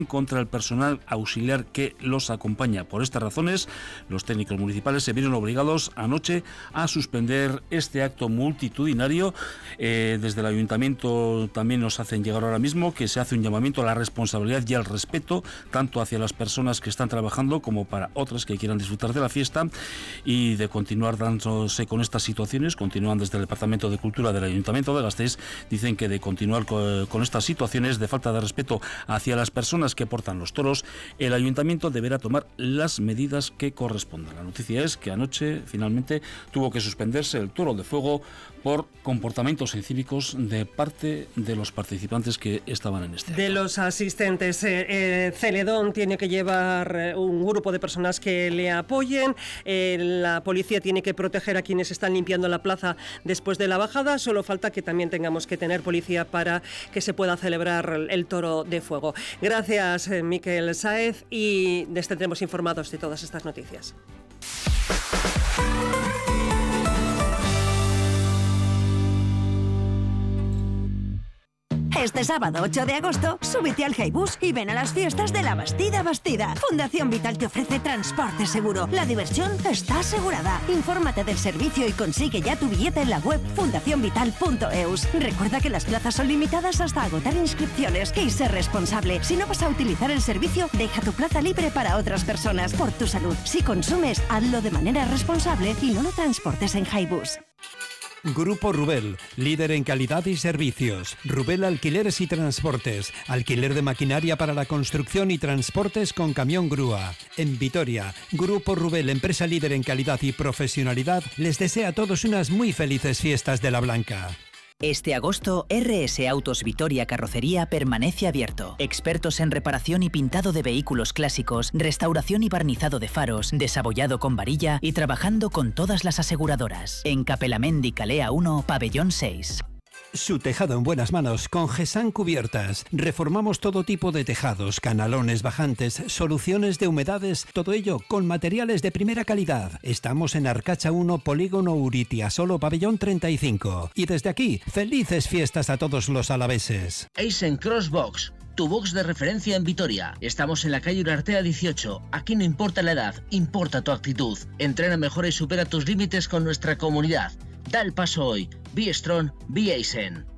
contra el personal auxiliar que los acompaña. Por estas razones, los técnicos municipales se vieron obligados anoche a suspender este acto multitudinario. Desde el ayuntamiento también nos hacen llegar ahora mismo que se hace un llamamiento a la responsabilidad y al respeto, tanto hacia las personas que están trabajando como para otras que quieran disfrutar de la fiesta, y de continuar dándose con estas situaciones. Continúan desde el Departamento de Cultura del Ayuntamiento de Gasteiz, dicen que de continuar con estas situaciones de falta de respeto hacia las personas que portan los toros, el ayuntamiento deberá tomar las medidas que correspondan. La noticia es que anoche finalmente tuvo que suspenderse el toro de fuego por comportamientos incívicos de parte de los participantes que estaban en este acto. De los asistentes, Celedón tiene que llevar un grupo de personas que le apoyen, la policía tiene que proteger a quienes están limpiando la plaza después de la bajada. Solo falta que también tengamos que tener policía para que se pueda celebrar el toro de fuego. Gracias, Miquel Sáez, y les tendremos informados de todas estas noticias. Este sábado 8 de agosto, súbete al Haibus y ven a las fiestas de la Bastida Bastida. Fundación Vital te ofrece transporte seguro. La diversión está asegurada. Infórmate del servicio y consigue ya tu billete en la web fundacionvital.eus. Recuerda que las plazas son limitadas hasta agotar inscripciones. Y sé responsable. Si no vas a utilizar el servicio, deja tu plaza libre para otras personas. Por tu salud. Si consumes, hazlo de manera responsable y no lo transportes en Haibus. Grupo Rubel, líder en calidad y servicios. Rubel Alquileres y Transportes. Alquiler de maquinaria para la construcción y transportes con camión grúa. En Vitoria, Grupo Rubel, empresa líder en calidad y profesionalidad, les desea a todos unas muy felices fiestas de la Blanca. Este agosto, RS Autos Vitoria Carrocería permanece abierto. Expertos en reparación y pintado de vehículos clásicos, restauración y barnizado de faros, desabollado con varilla y trabajando con todas las aseguradoras. En Capelamendi Calea 1, Pabellón 6. Su tejado en buenas manos con GESAN Cubiertas. Reformamos todo tipo de tejados, canalones, bajantes, soluciones de humedades, todo ello con materiales de primera calidad. Estamos en Arcacha 1, Polígono Uritiasolo, Pabellón 35. Y desde aquí, felices fiestas a todos los alaveses. Eisen Crossbox, tu box de referencia en Vitoria. Estamos en la calle Urartea 18. Aquí no importa la edad, importa tu actitud. Entrena mejor y supera tus límites con nuestra comunidad. Da el paso hoy. Be Strong, Be Eisen.